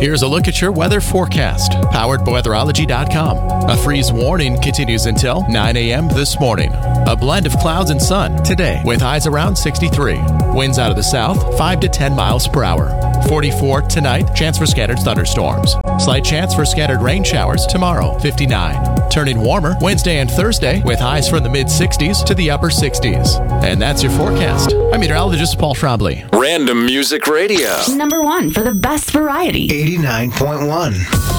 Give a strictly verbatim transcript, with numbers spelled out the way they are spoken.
Here's a look at your weather forecast, powered by weatherology dot com. A freeze warning continues until nine a.m. this morning. A blend of clouds and sun today with highs around sixty-three. Winds out of the south, five to ten miles per hour. forty-four tonight, chance for scattered thunderstorms. Slight chance for scattered rain showers tomorrow, fifty-nine. Turning warmer Wednesday and Thursday with highs from the mid-sixties to the upper sixties. And that's your forecast. I'm meteorologist Paul Trombley. Random Music Radio. Number one for the best variety. eighty-nine point one.